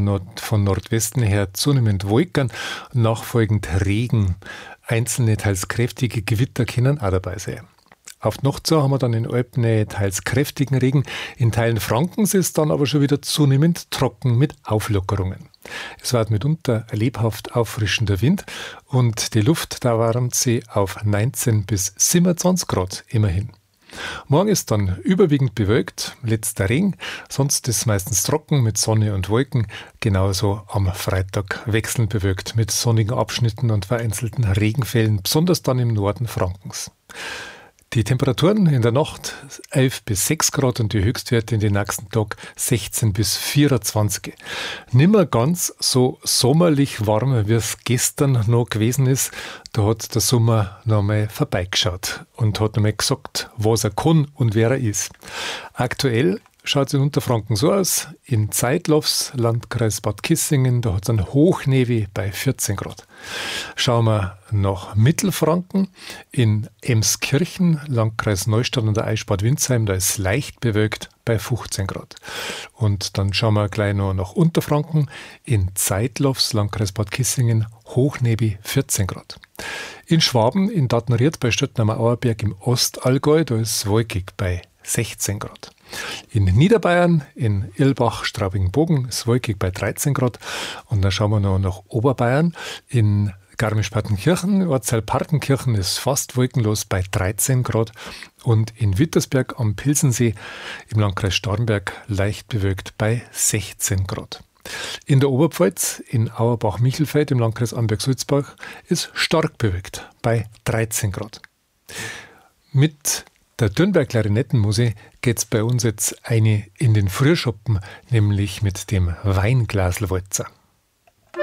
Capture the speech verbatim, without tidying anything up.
Nord- von Nordwesten her zunehmend Wolken, nachfolgend Regen. Einzelne, teils kräftige Gewitter können auch dabei sein. Auf die Nacht zu haben wir dann in Alpnähe teils kräftigen Regen. In Teilen Frankens ist dann aber schon wieder zunehmend trocken mit Auflockerungen. Es wird mitunter ein lebhaft auffrischender Wind und die Luft, da wärmt sie auf neunzehn bis siebenundzwanzig Grad immerhin. Morgen ist dann überwiegend bewölkt, letzter Regen, sonst ist meistens trocken mit Sonne und Wolken, genauso am Freitag wechselnd bewölkt mit sonnigen Abschnitten und vereinzelten Regenfällen, besonders dann im Norden Frankens. Die Temperaturen in der Nacht elf bis sechs Grad und die Höchstwerte in den nächsten Tag sechzehn bis vierundzwanzig. Nimmer ganz so sommerlich warm, wie es gestern noch gewesen ist. Da hat der Sommer noch mal vorbeigeschaut und hat noch mal gesagt, was er kann und wer er ist. Aktuell schaut es in Unterfranken so aus. In Zeitlofs, Landkreis Bad Kissingen, da hat es einen Hochnevi bei vierzehn Grad. Schauen wir nach Mittelfranken. In Emskirchen, Landkreis Neustadt und der Eichsbad Windsheim, da ist es leicht bewölkt bei fünfzehn Grad. Und dann schauen wir gleich noch nach Unterfranken. In Zeitlofs, Landkreis Bad Kissingen, Hochnevi vierzehn Grad. In Schwaben, in Dattenried bei Stöttner Auerberg im Ostallgäu, da ist es wolkig bei sechzehn Grad. In Niederbayern, in Irlbach, Straubing-Bogen, ist wolkig bei dreizehn Grad. Und dann schauen wir noch nach Oberbayern. In Garmisch-Partenkirchen, Ortsteil Partenkirchen ist fast wolkenlos bei dreizehn Grad. Und in Wittersberg am Pilsensee im Landkreis Starnberg leicht bewölkt bei sechzehn Grad. In der Oberpfalz, in Auerbach-Michelfeld im Landkreis Amberg-Sulzbach, ist stark bewölkt bei dreizehn Grad. Mit der Dürnberg Klarinettenmusik geht's bei uns jetzt eine in den Frühschoppen, nämlich mit dem Weinglaselwalzer.